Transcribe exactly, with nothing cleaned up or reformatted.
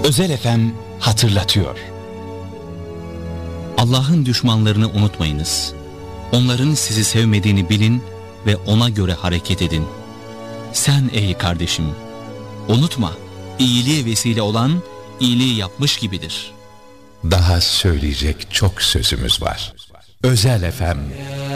Özel F M hatırlatıyor. Allah'ın düşmanlarını unutmayınız. Onların sizi sevmediğini bilin ve ona göre hareket edin. Sen ey kardeşim, unutma, iyiliğe vesile olan iyiliği yapmış gibidir. Daha söyleyecek çok sözümüz var. Özel F M